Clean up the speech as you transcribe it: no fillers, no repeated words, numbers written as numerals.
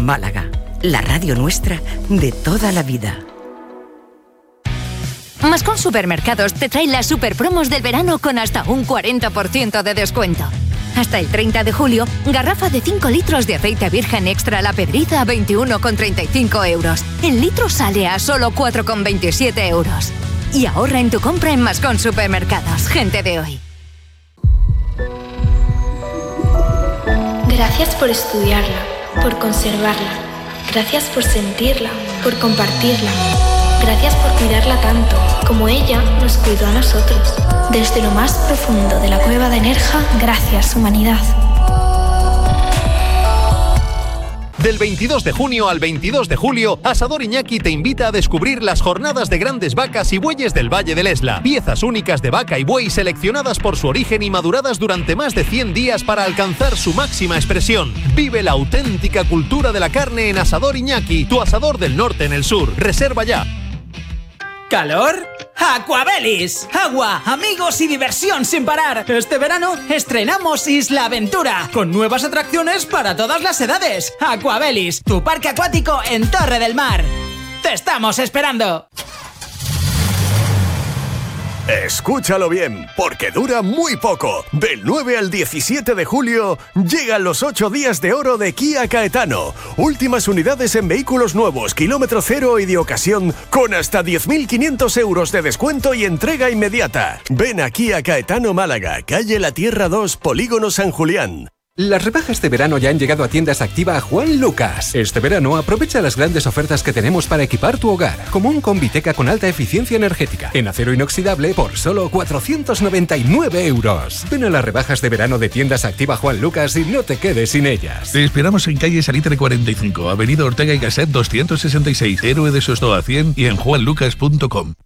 Málaga, la radio nuestra de toda la vida. Mascón Supermercados te trae las superpromos del verano con hasta un 40% de descuento. Hasta el 30 de julio, garrafa de 5 litros de aceite virgen extra La Pedriza a 21,35 euros. El litro sale a solo 4,27 euros. Y ahorra en tu compra en Mascón Supermercados, gente de hoy. Gracias por estudiarla, por conservarla. Gracias por sentirla, por compartirla. Gracias por cuidarla tanto, como ella nos cuidó a nosotros. Desde lo más profundo de la cueva de Nerja, gracias, humanidad. Del 22 de junio al 22 de julio, Asador Iñaki te invita a descubrir las jornadas de grandes vacas y bueyes del Valle del Esla. Piezas únicas de vaca y buey seleccionadas por su origen y maduradas durante más de 100 días para alcanzar su máxima expresión. Vive la auténtica cultura de la carne en Asador Iñaki, tu asador del norte en el sur. Reserva ya. ¿Calor? ¡Aquabelis! Agua, amigos y diversión sin parar. Este verano estrenamos Isla Aventura, con nuevas atracciones para todas las edades. Aquabelis, tu parque acuático en Torre del Mar. ¡Te estamos esperando! Escúchalo bien, porque dura muy poco. Del 9 al 17 de julio llegan los 8 días de oro de Kia Caetano. Últimas unidades en vehículos nuevos, kilómetro cero y de ocasión, con hasta 10.500 euros de descuento y entrega inmediata. Ven aquí a Caetano Málaga, calle La Tierra 2, Polígono San Julián. Las rebajas de verano ya han llegado a Tiendas Activa Juan Lucas. Este verano aprovecha las grandes ofertas que tenemos para equipar tu hogar, como un Combiteca con alta eficiencia energética, en acero inoxidable por solo 499 euros. Ven a las rebajas de verano de Tiendas Activa Juan Lucas y no te quedes sin ellas. Te esperamos en calle Salitre 45, avenida Ortega y Gasset 266, Héroe de Sostoa 100 y en juanlucas.com.